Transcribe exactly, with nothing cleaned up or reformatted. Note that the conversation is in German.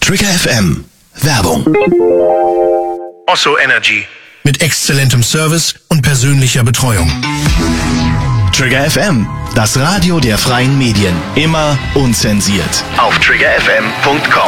Trigger F M. Werbung. Osso Energy. Mit exzellentem Service und persönlicher Betreuung. Trigger F M, das Radio der freien Medien. Immer unzensiert. Auf trigger f m punkt com.